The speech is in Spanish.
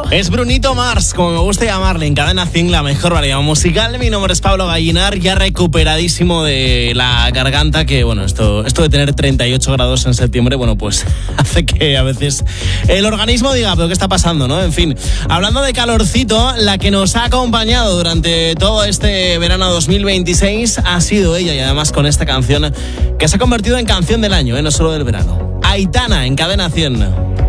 Es Brunito Mars, como me gusta llamarle, en Cadena 100, la mejor variedad musical. Mi nombre es Pablo Gallinar, ya recuperadísimo de la garganta, que bueno, esto de tener 38 grados en septiembre, bueno, pues hace que a veces el organismo diga, pero ¿qué está pasando, no? En fin, hablando de calorcito, la que nos ha acompañado durante todo este verano 2026 ha sido ella, y además con esta canción que se ha convertido en canción del año, no solo del verano. Aitana, en Cadena 100.